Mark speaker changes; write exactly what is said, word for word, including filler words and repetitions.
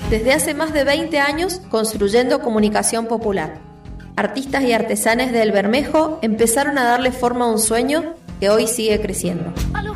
Speaker 1: Desde hace más de veinte años construyendo comunicación popular. Artistas y artesanes de El Bermejo empezaron a darle forma a un sueño que hoy sigue creciendo.
Speaker 2: A los